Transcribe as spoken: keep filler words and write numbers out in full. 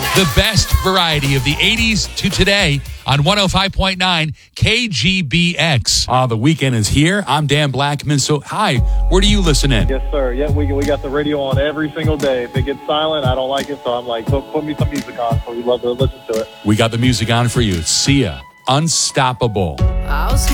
The best variety of the eighties to today on one oh five point nine K G B X. Uh, the weekend is here. I'm Dan Blackman. So, hi, where do you listen in? Yes, sir. Yeah, we we got the radio on every single day. If it gets silent, I don't like it. So I'm like, put, put me some music on. So we love to listen to it. We got the music on for you. Sia, Unstoppable. I was